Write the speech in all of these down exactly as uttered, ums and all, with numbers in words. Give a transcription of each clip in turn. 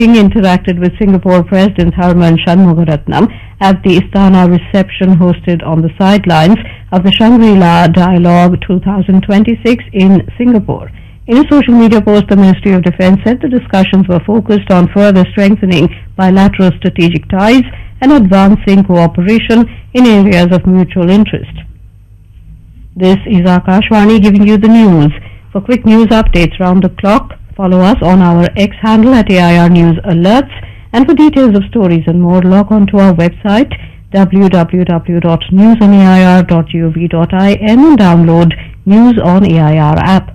interacted with Singapore President Tharman Shanmugaratnam at the Istana reception hosted on the sidelines of the Shangri-La Dialogue twenty twenty-six in Singapore. In a social media post, the Ministry of Defence said the discussions were focused on further strengthening bilateral strategic ties and advancing cooperation in areas of mutual interest. This is Akashvani giving you the news. For quick news updates round the clock, follow us on our X handle at A I R News Alerts, and for details of stories and more, log on to our website w w w dot news on a i r dot gov dot in and download News on A I R app.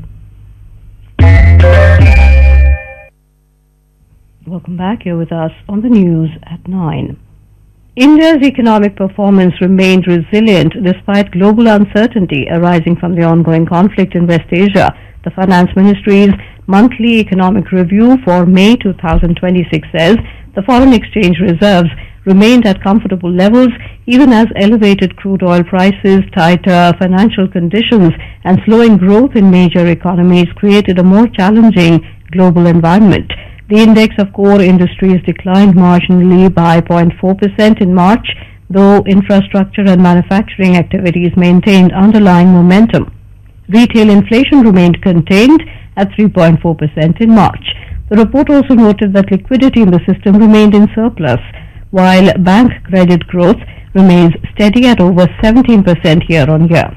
Welcome back. Here with us on the news at nine. India's economic performance remained resilient despite global uncertainty arising from the ongoing conflict in West Asia. The Finance Ministry's monthly economic review for May two thousand twenty-six says the foreign exchange reserves remained at comfortable levels even as elevated crude oil prices, tighter financial conditions, and slowing growth in major economies created a more challenging global environment. The index of core industries declined marginally by zero point four percent in March, though infrastructure and manufacturing activities maintained underlying momentum. Retail inflation remained contained at three point four percent in March. The report also noted that liquidity in the system remained in surplus, while bank credit growth remains steady at over seventeen percent year-on-year.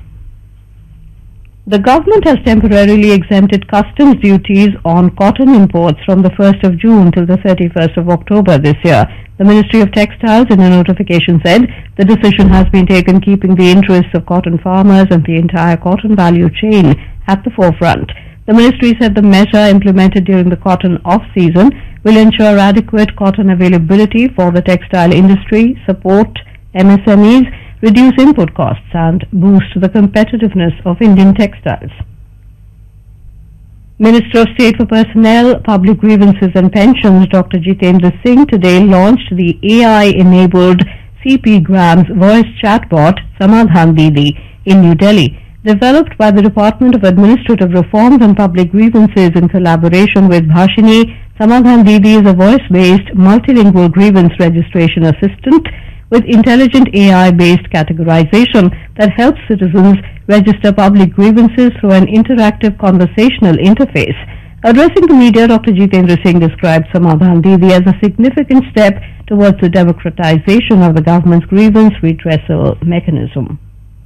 The government has temporarily exempted customs duties on cotton imports from the first of June till the thirty-first of October this year. The Ministry of Textiles in a notification said the decision has been taken keeping the interests of cotton farmers and the entire cotton value chain at the forefront. The ministry said the measure implemented during the cotton off-season will ensure adequate cotton availability for the textile industry, support M S M Es, reduce input costs and boost the competitiveness of Indian textiles. Minister of State for Personnel, Public Grievances and Pensions, Doctor Jitendra Singh, today launched the A I-enabled C P Grams voice chatbot Samadhan Didi in New Delhi. Developed by the Department of Administrative Reforms and Public Grievances in collaboration with Bhashini, Samadhan Didi is a voice-based multilingual grievance registration assistant with intelligent A I-based categorization that helps citizens register public grievances through an interactive conversational interface. Addressing the media, Doctor Jitendra Singh described Samadhan Didi as a significant step towards the democratization of the government's grievance redressal mechanism.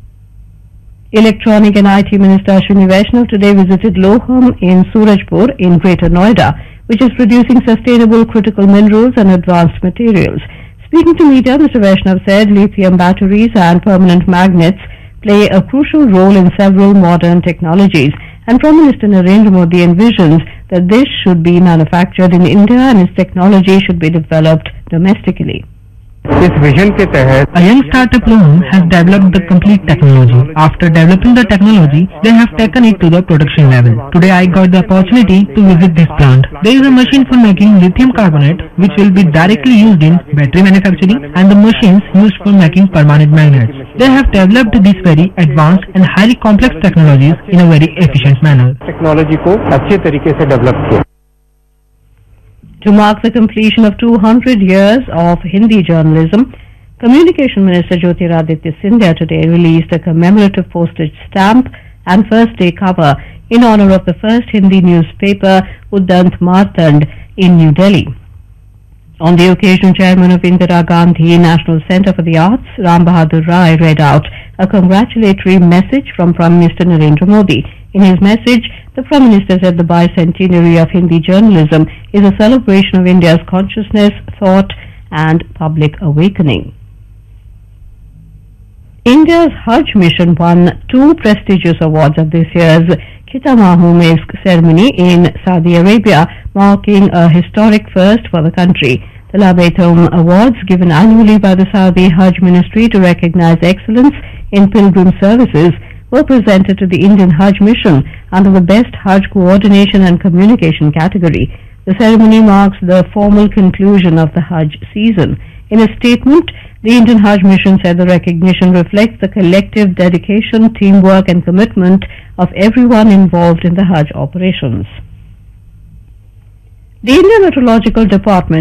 Electronic and I T Minister Ashwini Vaishnav today visited Loham in Surajpur in Greater Noida, which is producing sustainable critical minerals and advanced materials. Speaking to media, Mister Vaishnav said lithium batteries and permanent magnets play a crucial role in several modern technologies, and Prime Minister Narendra Modi envisions that this should be manufactured in India and its technology should be developed domestically. इस vision के तहत A young startup Loham has developed the complete technology. After developing the technology, they have taken it to the production level. Today I got the opportunity to visit this plant. There is a machine for making lithium carbonate which will be directly used in battery manufacturing and the machines used for making permanent magnets. They have developed these very advanced and highly complex technologies in a very efficient manner. Technology को अच्छे तरीके से develop किया. To mark the completion of two hundred years of Hindi journalism, Communication Minister Jyotiraditya Scindia today released a commemorative postage stamp and first day cover in honor of the first Hindi newspaper Uddant Martand in New Delhi. On the occasion, Chairman of Indira Gandhi National Centre for the Arts, Ram Bahadur Rai, read out a congratulatory message from Prime Minister Narendra Modi. In his message, the Prime Minister said the bicentenary of Hindi journalism is a celebration of India's consciousness, thought and public awakening. India's Hajj mission won two prestigious awards at this year's Khitamahu Mesk ceremony in Saudi Arabia, marking a historic first for the country. The Labaitum Awards, given annually by the Saudi Hajj Ministry to recognize excellence in pilgrim services, were presented to the Indian Hajj Mission under the Best Hajj Coordination and Communication category. The ceremony marks the formal conclusion of the Hajj season. In a statement, the Indian Hajj Mission said the recognition reflects the collective dedication, teamwork and commitment of everyone involved in the Hajj operations. The Indian Meteorological Department